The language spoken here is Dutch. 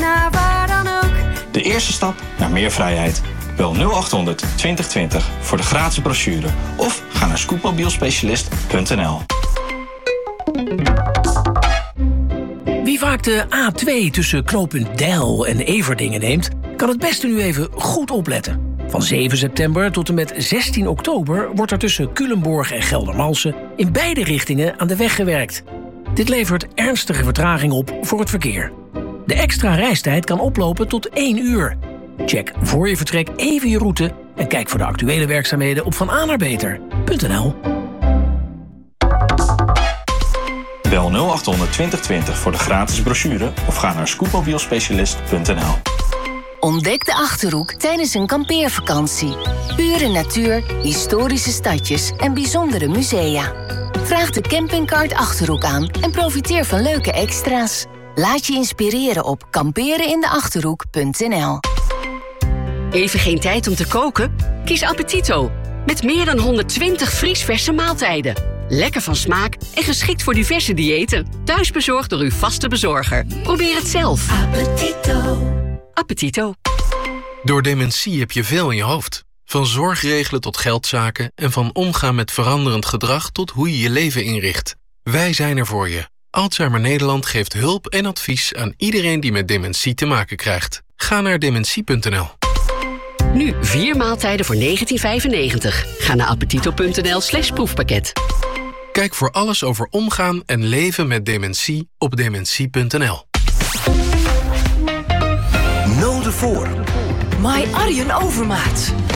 naar waar dan ook. De eerste stap naar meer vrijheid. Bel 0800 2020 voor de gratis brochure. Of ga naar scootmobielspecialist.nl. Wie vaak de A2 tussen knooppunt Deil en Everdingen neemt, kan het beste nu even goed opletten. Van 7 september tot en met 16 oktober wordt er tussen Culemborg en Geldermalsen in beide richtingen aan de weg gewerkt. Dit levert ernstige vertraging op voor het verkeer. De extra reistijd kan oplopen tot 1 uur. Check voor je vertrek even je route en kijk voor de actuele werkzaamheden op vanaannaarbeter.nl. Bel 0800 2020 voor de gratis brochure of ga naar scootmobielspecialist.nl. Ontdek de Achterhoek tijdens een kampeervakantie. Pure natuur, historische stadjes en bijzondere musea. Vraag de campingkaart Achterhoek aan en profiteer van leuke extra's. Laat je inspireren op kamperenindeachterhoek.nl. Even geen tijd om te koken? Kies Appetito. Met meer dan 120 vriesverse maaltijden. Lekker van smaak en geschikt voor diverse diëten. Thuisbezorgd door uw vaste bezorger. Probeer het zelf. Appetito. Appetito. Door dementie heb je veel in je hoofd. Van zorgregelen tot geldzaken en van omgaan met veranderend gedrag tot hoe je je leven inricht. Wij zijn er voor je. Alzheimer Nederland geeft hulp en advies aan iedereen die met dementie te maken krijgt. Ga naar dementie.nl. Nu 4 maaltijden voor €19,95. Ga naar appetito.nl/proefpakket. Kijk voor alles over omgaan en leven met dementie op dementie.nl. Noden voor. My Arjen Overmaat.